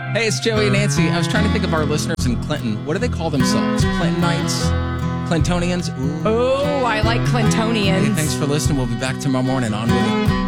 Hey, it's Joey and Nancy. I was trying to think of our listeners in Clinton. What do they call themselves? Clintonites? Clintonians? Ooh. Oh, I like Clintonians. Hey, thanks for listening. We'll be back tomorrow morning on with it.